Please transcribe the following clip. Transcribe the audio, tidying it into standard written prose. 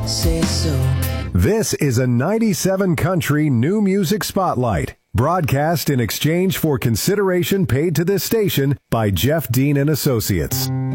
say so. This is a 97 Country New Music Spotlight, broadcast in exchange for consideration paid to this station by Jeff Dean and Associates.